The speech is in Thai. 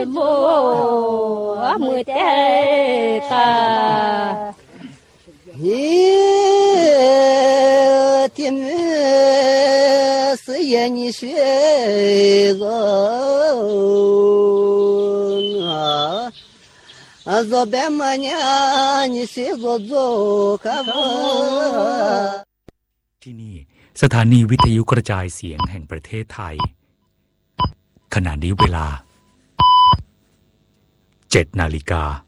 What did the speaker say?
โลมือเตตาที่มือเสียนิเชโลอาจจะแบบมันยังนิเชโลโจกับที่นี่สถานีวิทยุกระจายเสียงแห่งประเทศไทยขณะนี้เวลา7 นาฬิกา